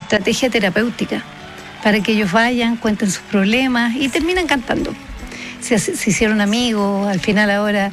estrategia terapéutica para que ellos vayan, cuenten sus problemas y terminan cantando. Se hicieron amigos, al final ahora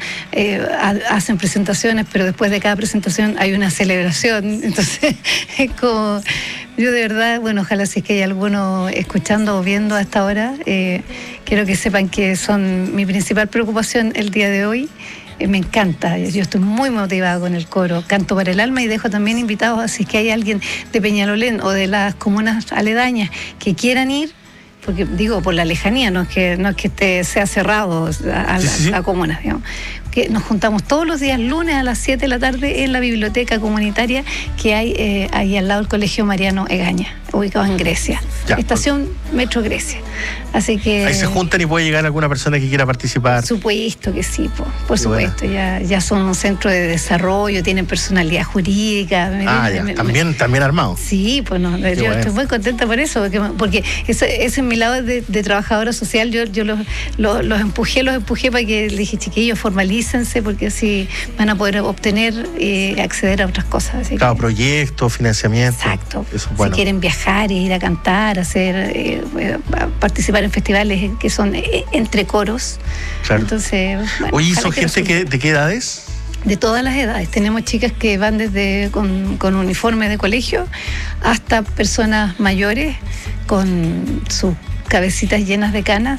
hacen presentaciones, pero después de cada presentación hay una celebración. Entonces, es como, yo de verdad, bueno, ojalá si es que hay alguno escuchando o viendo a esta hora, quiero que sepan que son mi principal preocupación el día de hoy. Me encanta, yo estoy muy motivada con el coro, canto para el alma y dejo también invitados, así que hay alguien de Peñalolén o de las comunas aledañas que quieran ir, porque digo por la lejanía, no es que sea cerrado a la comuna, digamos. Que nos juntamos todos los días lunes a las 7 de la tarde en la biblioteca comunitaria que hay ahí al lado del Colegio Mariano Egaña, ubicado en Grecia, estación Metro Grecia. Así que ahí se juntan y puede llegar alguna persona que quiera participar. Por supuesto que sí, por supuesto. Ya son un centro de desarrollo, tienen personalidad jurídica. También armado. Sí, pues no, yo estoy muy contenta por eso, porque ese es mi lado de trabajadora social. Yo los empujé para que le dije, chiquillos, formalícense, porque así van a poder obtener y acceder a otras cosas. Así proyectos, financiamiento. Exacto. Eso es bueno. Si quieren viajar, ir a cantar, participar en festivales que son entre coros. Claro. Entonces, bueno, oye, ¿son gente de qué edades? De todas las edades. Tenemos chicas que van desde con uniforme de colegio hasta personas mayores con sus cabecitas llenas de canas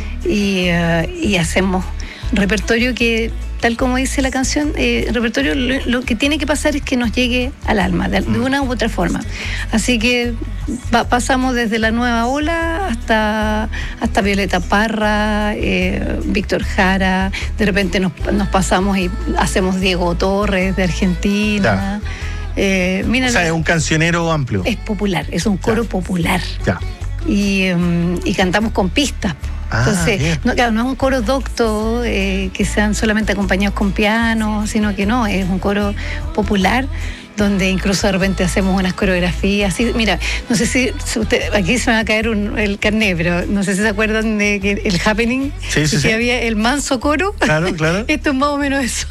y hacemos repertorio que, tal como dice la canción, repertorio lo que tiene que pasar es que nos llegue al alma, de una u otra forma. Así que pasamos desde la nueva ola hasta Violeta Parra, Víctor Jara, de repente nos pasamos y hacemos Diego Torres de Argentina. Mira, o sea, es un cancionero amplio. Es popular, es un coro popular. Y cantamos con pistas. Entonces, no es un coro docto que sean solamente acompañados con piano, sino que no, es un coro popular donde incluso de repente hacemos unas coreografías. Así, mira, no sé si usted, aquí se me va a caer el carnet, pero no sé si se acuerdan de que el happening, que había el manso coro. Claro. Esto es más o menos eso.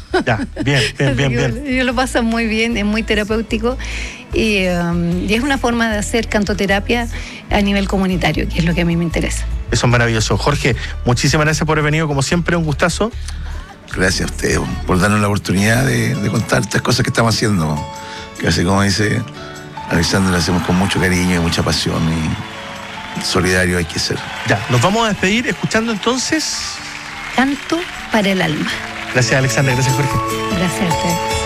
Bien. Yo lo paso muy bien, es muy terapéutico y es una forma de hacer cantoterapia a nivel comunitario, que es lo que a mí me interesa. Eso es maravilloso. Jorge, muchísimas gracias por haber venido, como siempre, un gustazo. Gracias a ustedes por darnos la oportunidad de contar estas cosas que estamos haciendo, que así como dice Alexandra, lo hacemos con mucho cariño y mucha pasión, y solidario hay que ser. Nos vamos a despedir escuchando entonces Canto para el alma. Gracias, Alexandra. Gracias, Jorge. Gracias a ustedes.